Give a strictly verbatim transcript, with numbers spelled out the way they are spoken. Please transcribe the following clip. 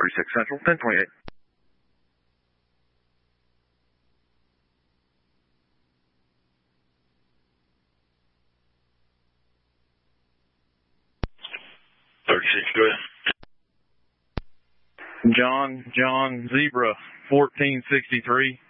thirty-six Central, ten twenty-eight. thirty-six, go ahead. John, John, Zebra, fourteen sixty-three.